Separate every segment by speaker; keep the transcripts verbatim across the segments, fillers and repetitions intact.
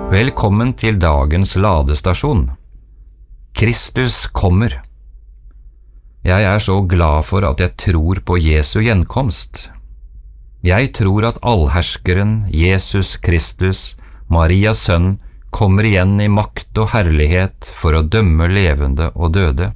Speaker 1: Velkommen til dagens ladestasjon. Kristus kommer. Jeg er så glad for at jeg tror på Jesu gjenkomst. Jeg tror at allherskeren, Jesus Kristus, Marias sønn, kommer igjen i makt og herlighet for å dømme levende og døde.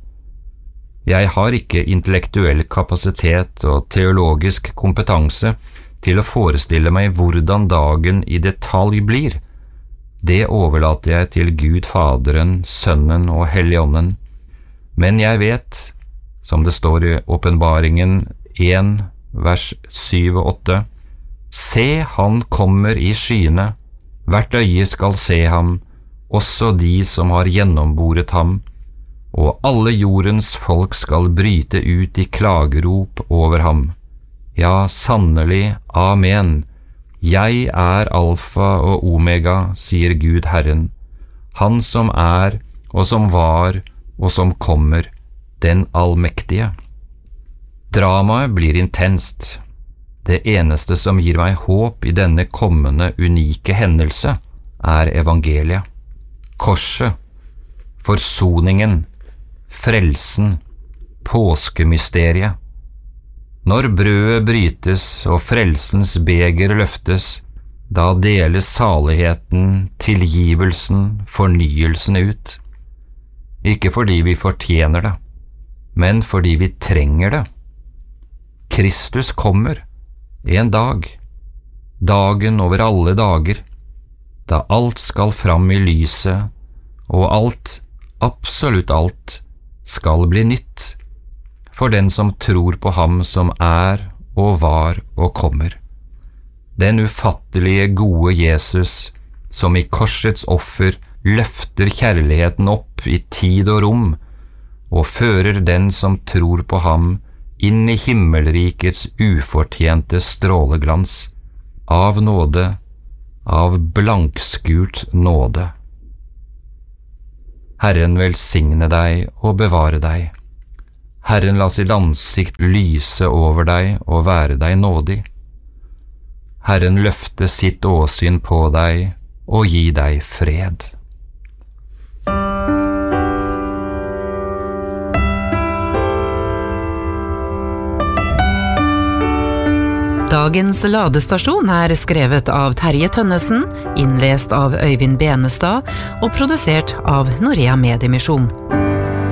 Speaker 1: Jeg har ikke intellektuell kapasitet og teologisk kompetanse til å forestille meg hvordan dagen i detalj blir. Det overlater jeg til Gud Faderen, Sønnen og Helligånden. Men jeg vet, som det står i Åpenbaringen én, vers syv og åtte, «Se, han kommer i skyene, hvert øye skal se ham, også de som har gjennomboret ham, og alle jordens folk skal bryte ut i klagerop over ham. Ja, sannelig, amen. Jeg er alfa og omega, sier Gud Herren, han som er, og som var, og som kommer, den allmektige. Dramaet blir intenst. Det eneste som gir meg håp i denne kommende unike hendelse, er evangeliet. Korset, forsoningen, frelsen, påskemysteriet. Når brødet brytes og frelsens beger løftes, da deles saligheten, tilgivelsen, fornyelsen ut. Ikke fordi vi fortjener det, men fordi vi trenger det. Kristus kommer, en dag, dagen over alle dager, da alt skal fram i lyset, og alt, absolutt alt, skal bli nytt. For den som tror på ham som er og var og kommer. Den ufattelige gode Jesus, som i korsets offer løfter kjærligheten opp i tid og rom, og fører den som tror på ham inn i himmelrikets ufortjente stråleglans, av nåde, av blankskurt nåde. Herren velsigne deg og bevare deg. Herren la sitt ansikt lyse over deg og være deg nådig. Herren løfte sitt åsyn på deg og gi deg fred.
Speaker 2: Dagens ladestasjon er skrevet av Terje Tønnesen, innlest av Øyvind Benestad og produsert av Norea Mediemisjon.